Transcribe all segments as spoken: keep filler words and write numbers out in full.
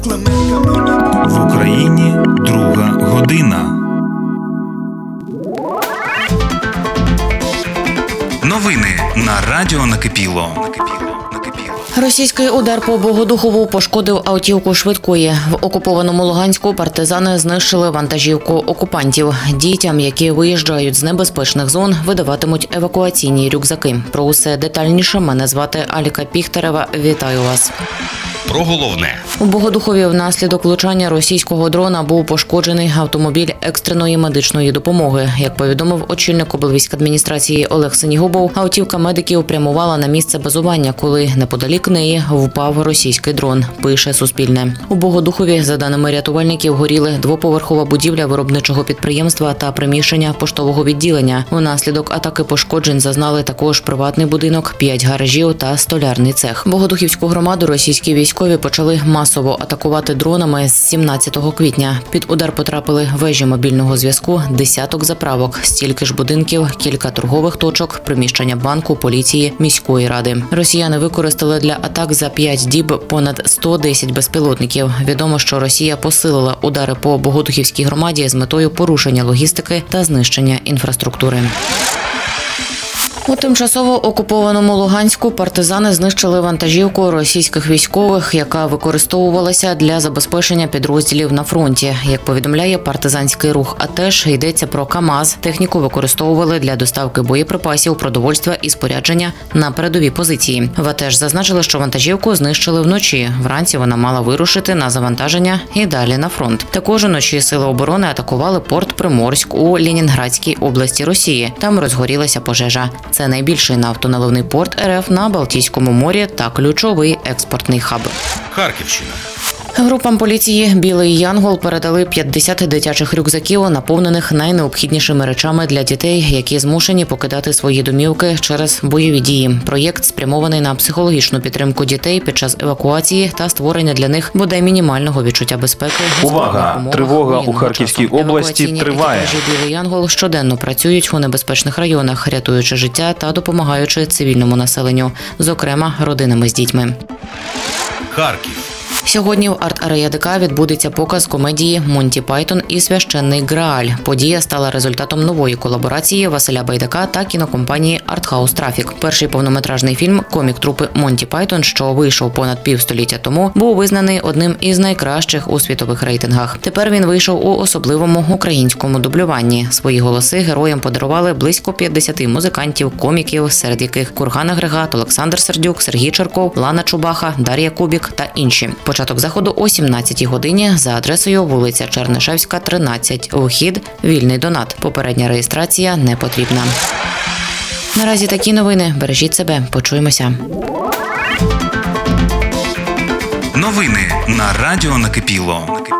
В Україні друга година. Новини на радіо Накипіло. Російський удар по Богодухову пошкодив автівку швидкої. В окупованому Луганську партизани знищили вантажівку окупантів. Дітям, які виїжджають з небезпечних зон, видаватимуть евакуаційні рюкзаки. Про усе детальніше мене звати Аліка Піхтерева. Вітаю вас. Про головне. У Богодухові внаслідок влучання російського дрона був пошкоджений автомобіль екстреної медичної допомоги. Як повідомив очільник облвійськадміністрації Олег Синігубов, автівка медиків прямувала на місце базування, коли неподалік неї впав російський дрон, пише Суспільне. У Богодухові, за даними рятувальників, горіли двоповерхова будівля виробничого підприємства та приміщення поштового відділення. Внаслідок атаки пошкоджень зазнали також приватний будинок, п'ять гаражів та столярний цех. Богодухівську громаду російські військові почали масово атакувати дронами з сімнадцятого квітня. Під удар потрапили вежі мобільного зв'язку, десяток заправок, стільки ж будинків, кілька торгових точок, приміщення банку, поліції, міської ради. Росіяни використали для атак за п'ять діб понад сто десять безпілотників. Відомо, що Росія посилила удари по Богодухівській громаді з метою порушення логістики та знищення інфраструктури. У тимчасово окупованому Луганську партизани знищили вантажівку російських військових, яка використовувалася для забезпечення підрозділів на фронті. Як повідомляє партизанський рух АТЕШ, йдеться про КАМАЗ. Техніку використовували для доставки боєприпасів, продовольства і спорядження на передові позиції. В АТЕШ зазначили, що вантажівку знищили вночі. Вранці вона мала вирушити на завантаження і далі на фронт. Також уночі сили оборони атакували порт Приморськ у Ленінградській області Росії. Там розгорілася пожежа. Це найбільший нафтоналивний порт РФ на Балтійському морі та ключовий експортний хаб. Харківщина. Групам поліції «Білий Янгол» передали п'ятдесят дитячих рюкзаків, наповнених найнеобхіднішими речами для дітей, які змушені покидати свої домівки через бойові дії. Проєкт спрямований на психологічну підтримку дітей під час евакуації та створення для них бодай мінімального відчуття безпеки. Увага! Тривога у Харківській області триває. «Білий Янгол» щоденно працюють у небезпечних районах, рятуючи життя та допомагаючи цивільному населенню, зокрема родинами з дітьми. Харків. Сьогодні в арт-арея ДК відбудеться показ комедії «Монті Пайтон і священний Грааль». Подія стала результатом нової колаборації Василя Байдака та кінокомпанії «Артхаус Трафік». Перший повнометражний фільм комік трупи «Монті Пайтон», що вийшов понад півстоліття тому, був визнаний одним із найкращих у світових рейтингах. Тепер він вийшов у особливому українському дублюванні. Свої голоси героям подарували близько п'ятдесят музикантів, коміків, серед яких Курган Агрегат, Олександр Сердюк, Сергій Черков, Лана Чубаха, Дар'я Кубік та інші. Початок заходу о сімнадцятій годині за адресою вулиця Чернишевська, тринадцять. Вхід – вільний донат. Попередня реєстрація не потрібна. Наразі такі новини. Бережіть себе. Почуємося. Новини на радіо Накипіло.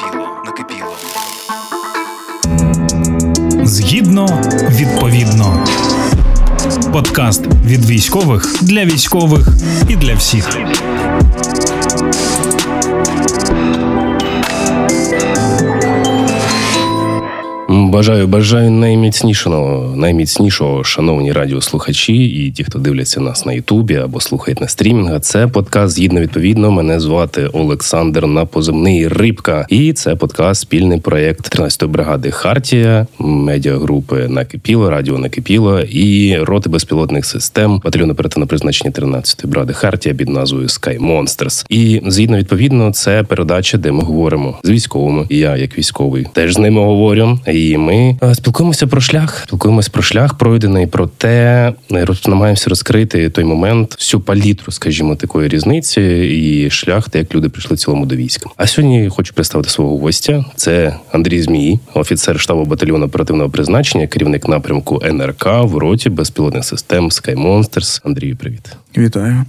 Згідно, відповідно. Подкаст від військових для військових і для всіх. Бажаю, бажаю найміцнішого, найміцнішого, шановні радіослухачі і ті, хто дивляться нас на Ютубі або слухають на стрімінгах. Це подкаст «Згідно, відповідно». Мене звати Олександр на позивний Рибка. І це подкаст, спільний проєкт тринадцятої бригади «Хартія», медіагрупи «Накипіло», радіо «Накипіло» і роти безпілотних систем батальйону оперативного призначення тринадцятої бригади «Хартія» під назвою Sky Monsters. І «Згідно, відповідно» – це передача, де ми говоримо з військовими. І я, як військовий, теж з ними говорю. І ми спілкуємося про шлях, спілкуємося про шлях пройдений, про те, намагаємося розкрити той момент, всю палітру, скажімо, такої різниці і шлях, те, як люди прийшли в цілому до війська. А сьогодні хочу представити свого гостя. Це Андрій Змій, офіцер штабу батальйону оперативного призначення, керівник напрямку ен ер ка в роті безпілотних систем Sky Monsters. Андрію, привіт. Вітаю.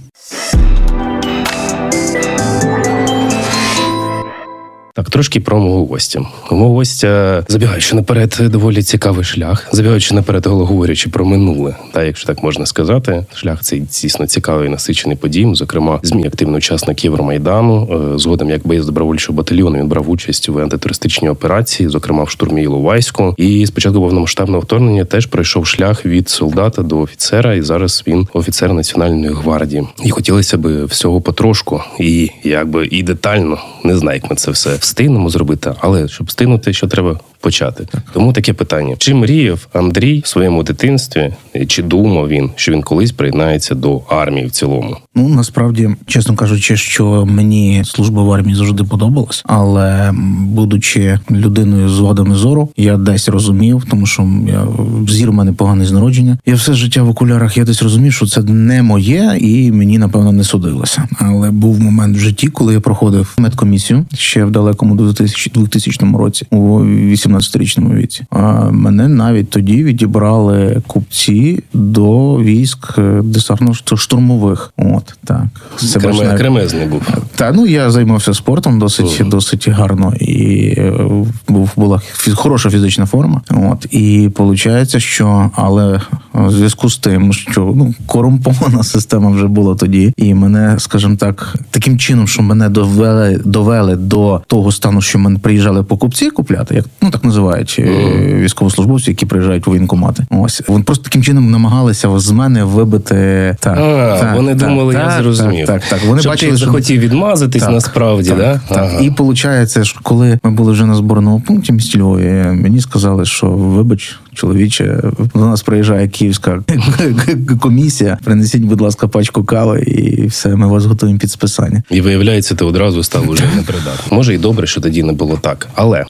Так, трошки про мого гостя. У мого гостя, забігаючи наперед, доволі цікавий шлях. Забігаючи наперед, говорячи про минуле, та якщо так можна сказати, шлях цей дійсно цікавий, насичений подіям. Зокрема, Змій активний учасник Євромайдану. Згодом, як боєць добровольчого батальйону, він брав участь у антитерористичній операції, зокрема в штурмі Іловайську. І спочатку повномасштабного вторгнення теж пройшов шлях від солдата до офіцера, і зараз він офіцер Національної гвардії. І хотілося б всього потрошку і якби і детально не знаю, як ми це все встигнемо зробити, але щоб встигнути, що треба почати. Тому таке питання. Чи мріяв Андрій в своєму дитинстві, чи думав він, що він колись приєднається до армії в цілому? Ну, насправді, чесно кажучи, що мені служба в армії завжди подобалась, але будучи людиною з вадами зору, я десь розумів, тому що я, зір у мене поганий з народження. Я все життя в окулярах, я десь розумів, що це не моє і мені, напевно, не судилося. Але був момент в житті, коли я проходив медкомісію ще в далекому двохтисячному році, у вісімнадцятирічному віці. А мене навіть тоді відібрали купці до військ десантно-штурмових. От, так. Креме, навіть... Кремезний був. Та, ну, я займався спортом досить, uh-huh. досить гарно. І був, була хороша фізична форма. От, і виходить, що, але в зв'язку з тим, що ну, корумпована система вже була тоді, і мене, скажімо так, таким чином, що мене довели, довели до того стану, що мене приїжджали покупці купляти, як, ну, так називають uh-huh. військовослужбовці, які приїжджають у воєнкомати. Ось. Вони просто таким чином намагалися з мене вибити... Так, а, так, вони так, думали, так, я зрозумів. Так, так, так. Вони Щоб бачили, ти що... захотів відмазатись так, насправді, так, да? Так. Ага. І виходить, що коли ми були вже на зборному пункті в місті Львові, мені сказали, що вибач, чоловіче, до нас приїжджає київська комісія, принесіть, будь ласка, пачку кави і все, ми вас готуємо під списання. І виявляється, ти одразу став уже непридатним. Може і добре, що тоді не було так, але...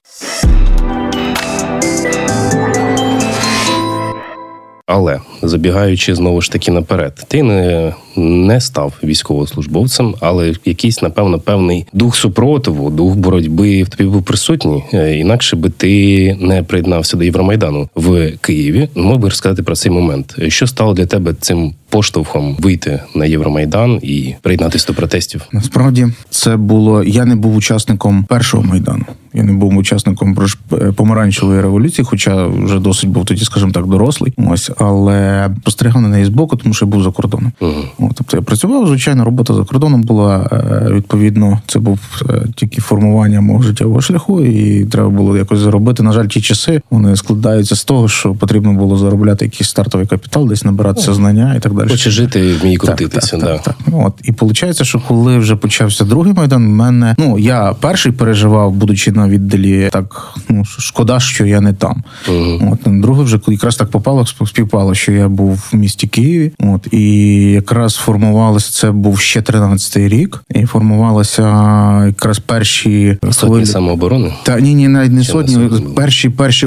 Але, забігаючи знову ж таки наперед, ти не, не став військовослужбовцем, але якийсь, напевно, певний дух супротиву, дух боротьби в тобі був присутній. Інакше би ти не приєднався до Євромайдану в Києві. Мог би розказати про цей момент. Що стало для тебе цим поштовхом вийти на Євромайдан і приєднатися до протестів? Насправді, це було... Я не був учасником першого Майдану. Я не був учасником помаранчевої революції, хоча вже досить був тоді, скажімо так, дорослий. Ось, але спостерігав на неї збоку, тому що я був за кордоном. Uh-huh. От, тобто я працював, звичайно, робота за кордоном була, відповідно, це був тільки формування мого життєвого шляху, і треба було якось заробити. На жаль, ті часи, вони складаються з того, що потрібно було заробляти якийсь стартовий капітал, десь набиратися uh-huh. знання і так далі. Хоче жити, вмій крутитися. Так, да. так, так, так. От, і виходить, що коли вже почався другий Майдан, в мене, ну, я перший переживав, будучи на відділі, так, ну, шкода, що я не там. Uh-huh. От, другий вже якраз так попало, співпало, що я був в місті Києві. От, і якраз формувалося, це був ще тринадцятий рік, і формувалися якраз перші... Сотні хвилі... самооборони? Та, ні, ні, навіть не сотні, перші, перші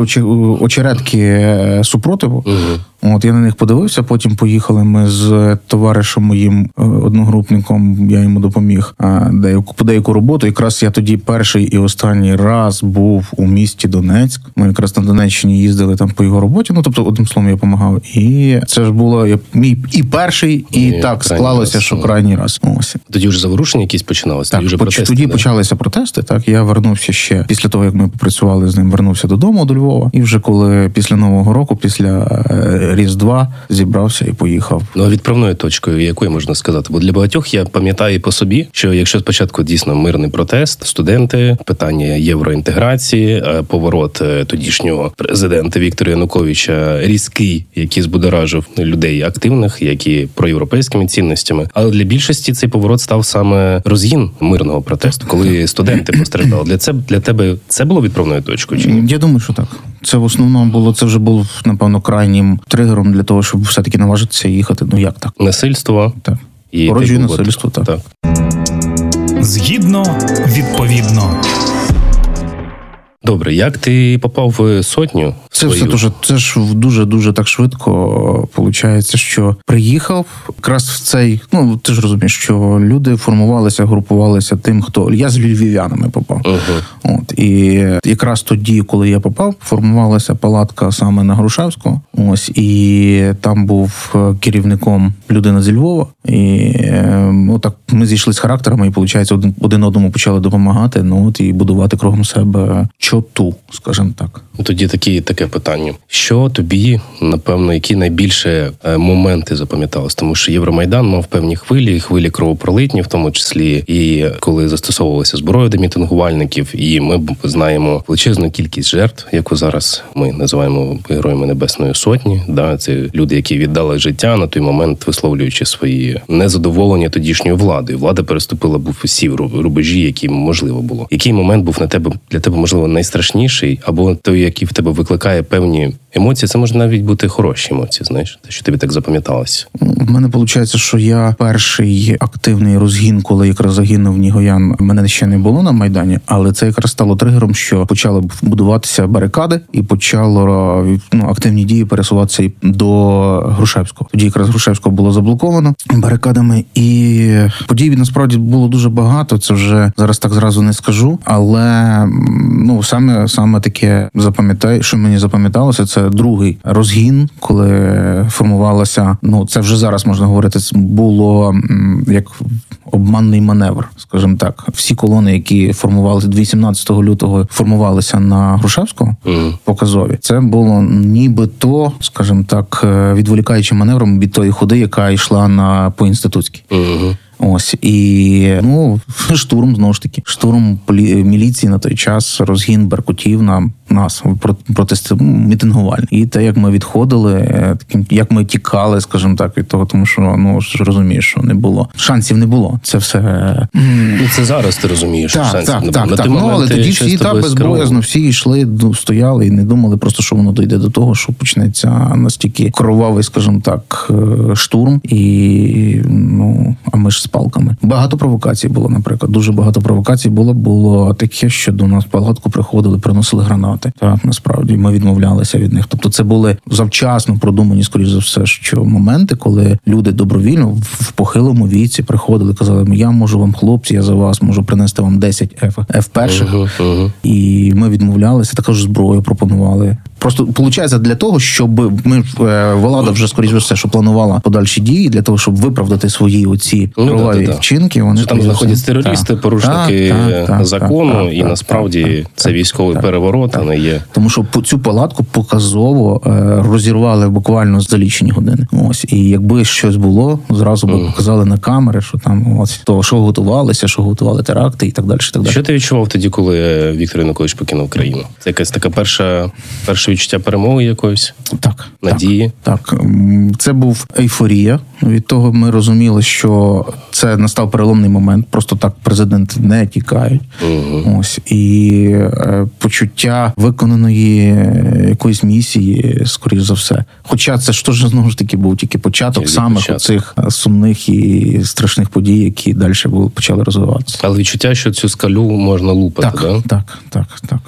очеретки супротиву. Uh-huh. От, я на них подивився, потім поїхали ми з товаришем моїм одногрупником, я йому допоміг деяку, по деяку роботу. Якраз я тоді перший і останній раз був у місті Донецьк. Ми якраз на Донеччині їздили там по його роботі, ну, тобто, одним словом, я допомагав. І це ж було мій і перший, і, і так склалося, раз, що крайній раз. Ось. Тоді вже заворушення якісь починалися? Так, тоді вже поч- протести, тоді да? почалися протести, так, я вернувся ще, після того, як ми попрацювали з ним, вернувся додому, до Львова. І вже коли після Нового року, після Різдва, зібрався і поїхав. Ну, а відправною точкою, якою можна сказати? Бо для багатьох я пам'ятаю по собі, що якщо спочатку дійсно мирний протест, студенти, питання євроінтеграції, поворот тодішнього президента Віктора Януковича різкий, який збудоражив людей активних, які проєвропейськими цінностями. Але для більшості цей поворот став саме розгін мирного протесту, коли студенти постраждали. Для це для тебе це було відправною точкою чи ні? Я думаю, що так. Це в основному було, це вже було, напевно, крайнім тригером для того, щоб все-таки наважитися їхати. Ну як так? Насильство. Так. І породжує насильство, так. так. Згідно, відповідно. Добре, як ти попав в сотню? В це свою? все дуже, це ж дуже-дуже так швидко виходить, що приїхав якраз в цей, ну ти ж розумієш, що люди формувалися, групувалися тим, хто, я з львів'янами попав. Uh-huh. От, і якраз тоді, коли я попав, формувалася палатка саме на Грушевського, ось, і там був керівником людина зі Львова, і ну, так ми зійшли з характерами, і виходить, один, один одному почали допомагати, ну от, і будувати кругом себе чоту, скажімо так. Тоді такі, таке питання. Що тобі, напевно, які найбільше моменти запам'ятались? Тому що Євромайдан мав певні хвилі, хвилі кровопролитні, в тому числі і коли застосовувалася зброя до мітингувальників, і ми знаємо величезну кількість жертв, яку зараз ми називаємо Героями Небесної Сотні. Да, це люди, які віддали життя на той момент, висловлюючи свої незадоволення тодішньою владою. Влада переступила був усі рубежі, які можливо було. Який момент був на тебе для тебе, можливо, найстрашніший, або той, який в тебе викликає певні емоції? Це може навіть бути хороші емоції, знаєш, те, що тобі так запам'яталося. У мене виходить, що я перший активний розгін, коли якраз загинув Нігоян, мене ще не було на Майдані, але це якраз стало тригером, що почали будуватися барикади і почало ну, активні дії пересуватися і до Грушевського. Тоді якраз Грушевського було заблоковано барикадами, і подій насправді було дуже багато, це вже зараз так зразу не скажу, але ну саме, саме таке запам'ятаю, що мені запам'яталося, це другий розгін, коли формувалася, ну це вже зараз можна говорити, це було як обманний маневр, скажімо так. Всі колони, які формувалися вісімнадцятого лютого, формувалися на Грушевського, mm. показові. Це було нібито, скажімо так, відволікаючим маневром від тої ходи, яка йшла на по інститутській. Mm-hmm. Ось, і, ну, штурм, знову ж таки, штурм полі... міліції на той час, розгін беркутів на нас, проти мітингувальні. І те, як ми відходили, таким, як ми тікали, скажімо так, від того, тому що, ну, ж розумієш, що не було. Шансів не було. Це все... Ну, це зараз ти розумієш, так, що шансів так, не так, було. Так, так, ну, але тоді всі етапи безбоязно, всі йшли, стояли і не думали просто, що воно дійде до того, що почнеться настільки кровавий, скажімо так, штурм. І, ну, а ми ж з палками. Багато провокацій було, наприклад. Дуже багато провокацій було. Було таке, що до нас в палатку приходили, приносили гранати. Так, насправді, ми відмовлялися від них. Тобто це були завчасно продумані, скоріш за все, що моменти, коли люди добровільно в похилому віці приходили, казали, я можу вам, хлопці, я за вас можу принести вам десять еф перших. Uh-huh, uh-huh. І ми відмовлялися, також зброю пропонували. Просто, виходить, для того, щоб ми, влада вже, скоріш за все, що планувала подальші дії, для того, щоб виправдати свої оці ну, кроваві да, да, вчинки. Вони що там знаходяться терористи, так, порушники так, так, закону, так, так, і так, насправді так, так, це військовий так, переворот, так, а не є. Тому що цю палатку показово розірвали буквально за лічені години. Ось, і якби щось було, зразу би mm. показали на камери, що там ось то, що готувалися, що готували теракти і так далі. Так далі. Що ти відчував тоді, коли Віктор Янукович покинув країну? Це якась така перша, перше відчуття перемоги якоїсь? Так. Надії? Так, так. Це був ейфорія. Від того ми розуміли, що це настав переломний момент. Просто так президенти не тікають. Угу. Ось. І е, почуття виконаної якоїсь місії, скоріш за все. Хоча це ж теж, знову ж таки, був тільки початок тільки самих початок. Цих сумних і страшних подій, які далі були, почали розвиватися. Але відчуття, що цю скалю можна лупати, так? Да? Так, так, так.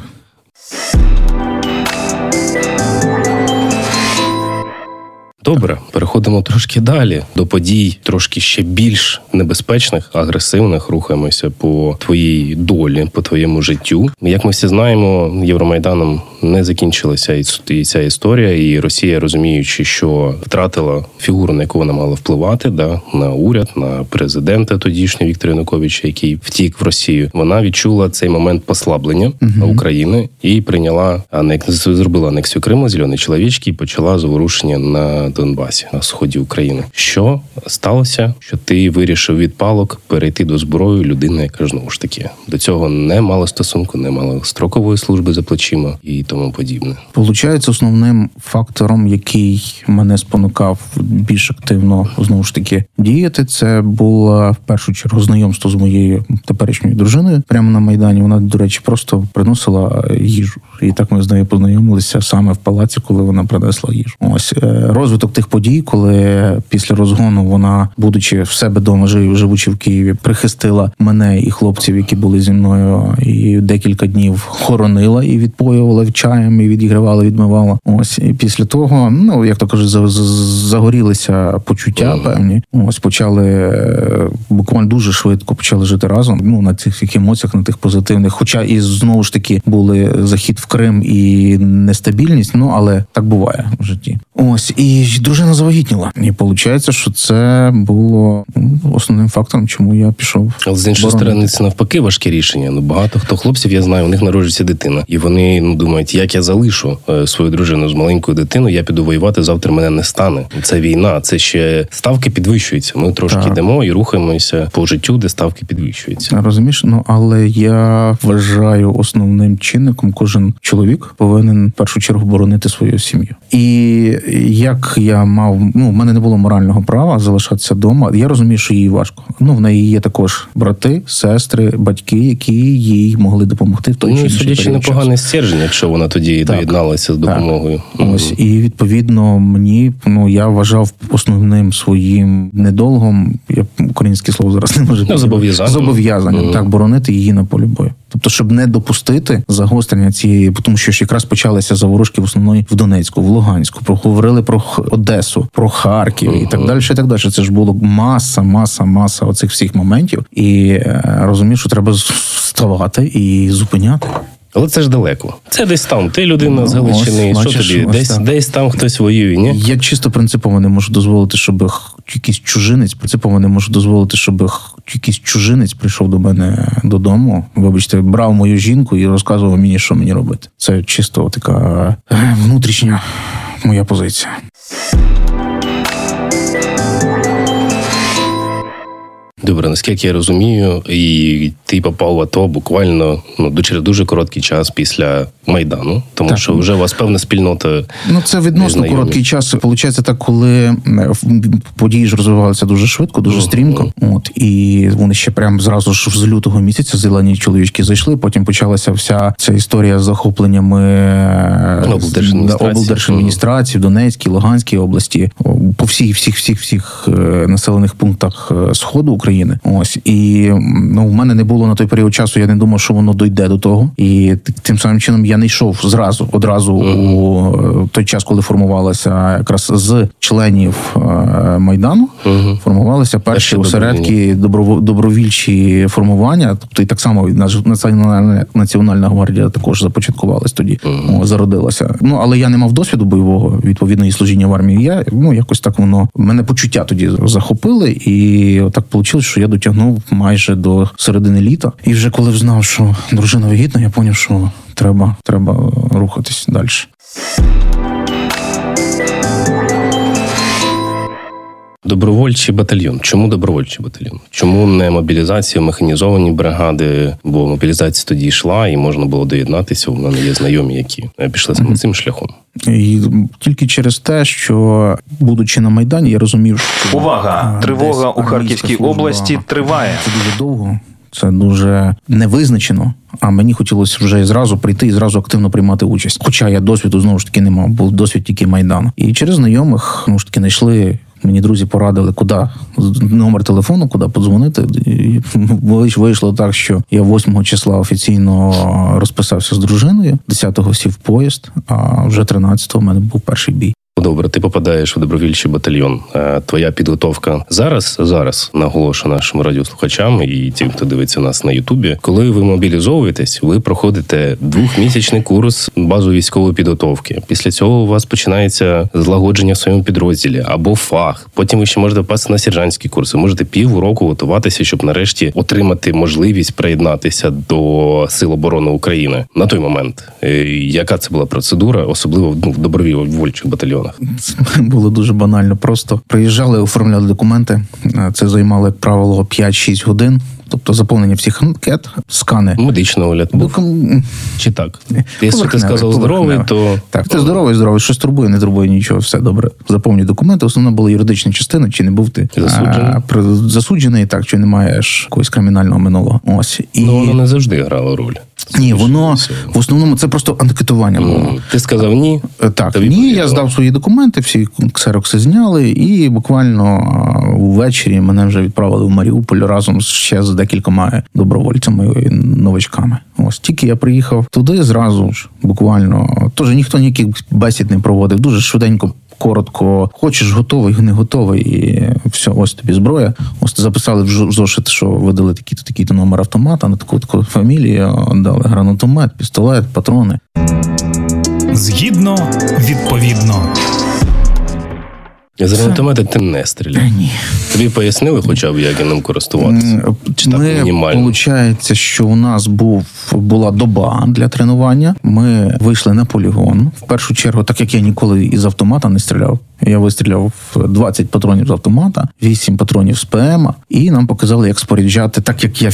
Добре, переходимо трошки далі до подій, трошки ще більш небезпечних, агресивних. Рухаємося по твоїй долі, по твоєму життю. Як ми всі знаємо, Євромайданом не закінчилася і ця історія, і Росія, розуміючи, що втратила фігуру, на яку вона мала впливати, да, на уряд, на президента тодішнього Віктора Януковича, який втік в Росію, вона відчула цей момент послаблення угу. України і прийняла, зробила анексію Криму, зелені чоловічки, і почала заворушення на Донбасі, на сході України. Що сталося, що ти вирішив від палок перейти до зброї, людина, яка ж, знову ж таки до цього не мала стосунку, не мала строкової служби за плечима і тому подібне? Получається, основним фактором, який мене спонукав більш активно, знову ж таки, діяти, це було в першу чергу знайомство з моєю теперішньою дружиною прямо на Майдані. Вона, до речі, просто приносила їжу. І так ми з нею познайомилися саме в палаці, коли вона принесла їжу. Ось розвиток тих подій, коли після розгону вона, будучи в себе вдома, живучи в Києві, прихистила мене і хлопців, які були зі мною, і декілька днів хоронила і відпоювала чаєм, і відігравала, відмивала. Ось, і після того, ну, як то кажуть, загорілися почуття mm. певні. Ось, почали буквально дуже швидко почали жити разом, ну, на цих емоціях, на тих позитивних. Хоча і, знову ж таки, були захід в Крим і нестабільність, ну, але так буває в житті. Ось, і дружина завагітніла. І виходить, що це було основним фактором, чому я пішов. Але з іншої сторони, це навпаки важке рішення. Ну, багато хто хлопців, я знаю, у них народжується дитина. І вони ну, думають, як я залишу свою дружину з маленькою дитиною, я піду воювати, завтра мене не стане. Це війна, це ще ставки підвищуються. Ми трошки так. йдемо і рухаємося по життю, де ставки підвищуються. Розумієш? Ну, але я вважаю основним чинником, кожен чоловік повинен в першу чергу боронити свою сім'ю. І як я мав, ну, в мене не було морального права залишатися вдома. Я розумію, що їй важко. Ну, в неї є також брати, сестри, батьки, які їй могли допомогти в той ну, чи інший судячи непоганий стержень, якщо вона тоді так, доєдналася з допомогою. Так. Ось, і відповідно мені, ну, я вважав основним своїм недолгом, я українське слово зараз не можу. Ну, зобов'язанням. Зобов'язанням, mm. так, боронити її на полі бою. Тобто, щоб не допустити загострення цієї, тому що ж якраз почалися заворушки в основному в Донецьку, в Луганську, проговорили про Одесу, про Харків mm-hmm. і так далі, і так далі. Це ж було маса, маса, маса оцих всіх моментів. І е, розумів, що треба вставати і зупиняти. Але це ж далеко. Це десь там. Ти людина з Галичини. Ось, що бачиш, тобі? Десь, десь там хтось воює, ні? Я чисто принципово не можу дозволити, щоб якийсь чужинець, принципово не можу дозволити, щоб якийсь чужинець прийшов до мене додому, вибачте, брав мою жінку і розказував мені, що мені робити. Це чисто така внутрішня моя позиція. Добре, наскільки я розумію, і ти попав в АТО буквально ну, через дуже короткий час після Майдану, тому так. що вже у вас певна спільнота. Ну, це відносно знайомі. Короткий час. Получається так, коли події ж розвивалися дуже швидко, дуже uh-huh. стрімко. От, і вони ще прям зразу ж з лютого місяця зелені чоловічки зайшли, потім почалася вся ця історія з захопленнями облдержадміністрації в Донецькій, Луганській області, по всіх, всіх, всіх, всіх населених пунктах Сходу України. Ось. І ну, в мене не було на той період часу, я не думав, що воно дойде до того. І тим самим чином я не йшов зразу, одразу mm-hmm. у той час, коли формувалося якраз з членів Майдану, mm-hmm. формувалися перші осередки, добро, добровільчі формування. Тобто і так само Національна, Національна гвардія також започаткувалась тоді, mm-hmm. о, зародилася. Ну, але я не мав досвіду бойового, відповідно, і служіння в армії. Я, ну, якось так воно, мене почуття тоді захопили, і так вийшло, що я дотягнув майже до середини літа. І вже коли знав, що дружина вагітна, я зрозумів, що треба, треба рухатись далі. Добровольчий батальйон. Чому добровольчий батальйон? Чому не мобілізація, механізовані бригади? Бо мобілізація тоді йшла і можна було доєднатися. У мене є знайомі, які пішли саме цим шляхом. І тільки через те, що, будучи на Майдані, я розумів, що... Увага! Тривога у Харківській області триває. Це дуже довго, це дуже невизначено. А мені хотілося вже зразу прийти і зразу активно приймати участь. Хоча я досвіду, знову ж таки, не мав. Був досвід тільки Майдану. І через знайомих, знову ж таки, знайшли... Мені друзі порадили, куди номер телефону, куди подзвонити. І вийшло так, що я восьмого числа офіційно розписався з дружиною, десятого сів поїзд, а вже тринадцятого в мене був перший бій. Добре, ти попадаєш у добровільчий батальйон. Твоя підготовка зараз, зараз наголошу нашим радіослухачам і тим, хто дивиться нас на Ютубі. Коли ви мобілізовуєтесь, ви проходите двохмісячний курс базової військової підготовки. Після цього у вас починається злагодження в своєму підрозділі або фах. Потім ви ще можете попасти на сержантські курси. Можете півроку готуватися, щоб нарешті отримати можливість приєднатися до Сил оборони України. На той момент, яка це була процедура, особливо в добровольчих батальйонах? Це було дуже банально. Просто приїжджали, оформляли документи. Це займало, як правило, п'ять-шість годин. Тобто заповнення всіх анкет, скани. Медичний огляд був? Докум... Чи так? Якщо ти сказав здоровий, то... Так, ти здоровий, здоровий. Щось турбує, не турбує, нічого, все добре. Заповнюй документи. Основна була юридична частина, чи не був ти засуджений, а, засуджений так, чи не маєш якогось кримінального минулого. Ось. І... Ну, воно не завжди грало роль. Ні, воно в основному це просто анкетування було. Mm. Ти сказав ні? Так, ні, повідомили. Я здав свої документи, всі ксерокси зняли, і буквально увечері мене вже відправили в Маріуполь разом ще з декількома добровольцями і новачками. Ось тільки я приїхав туди зразу ж, буквально, теж ніхто ніяких бесід не проводив, дуже швиденько. Коротко, хочеш готовий, не готовий, і все, ось тобі зброя. Ось записали в зошит, що видали такий-то, такий-то номер автомата, на таку-таку фамілію, дали гранатомет, пістолет, патрони. Згідно, відповідно. З гранатомета ти не стріляв? Ні. Тобі пояснили хоча б, як ним користуватися? Чи так Ми, мінімально? виходить, що у нас був, була доба для тренування. Ми вийшли на полігон. В першу чергу, так як я ніколи із автомата не стріляв, я вистріляв двадцять патронів з автомата, вісім патронів з ПМ, і нам показали, як споряджати, так як я